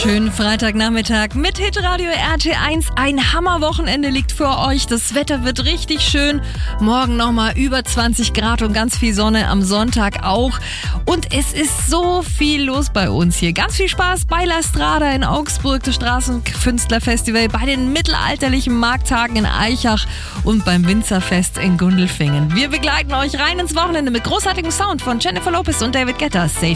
Schönen Freitagnachmittag mit Hitradio RT1. Ein Hammerwochenende liegt für euch. Das Wetter wird richtig schön. Morgen nochmal über 20 Grad und ganz viel Sonne, am Sonntag auch. Und es ist so viel los bei uns hier. Ganz viel Spaß bei La Strada in Augsburg, das Straßenkünstlerfestival, bei den mittelalterlichen Markttagen in Aichach und beim Winzerfest in Gundelfingen. Wir begleiten euch rein ins Wochenende mit großartigem Sound von Jennifer Lopez und David Guetta.